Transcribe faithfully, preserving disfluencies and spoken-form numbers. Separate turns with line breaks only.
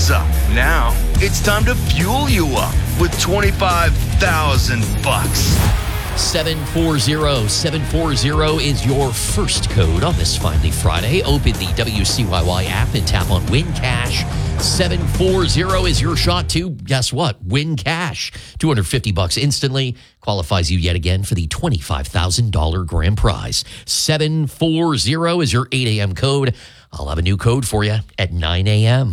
is up. Now it's time to fuel you up with twenty-five thousand bucks.
seven four zero seven four zero is your first code on this Finally Friday. Open the W C Y Y app and tap on Win Cash. seven four zero is your shot to, guess what? Win cash. two hundred fifty bucks instantly. Qualifies you yet again for the twenty-five thousand dollars grand prize. seven four zero is your eight a.m. code. I'll have a new code for you at nine a.m.